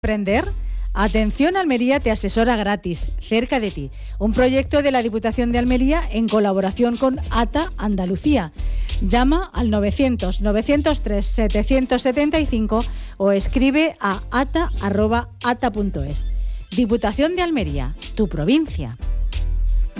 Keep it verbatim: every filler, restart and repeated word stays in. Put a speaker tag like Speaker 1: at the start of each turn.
Speaker 1: ¿Emprender? Atención Almería te asesora gratis, cerca de ti. Un proyecto de la Diputación de Almería en colaboración con A T A Andalucía. Llama al novecientos, novecientos tres, setecientos setenta y cinco o escribe a ata arroba ata punto es. Diputación de Almería, tu provincia.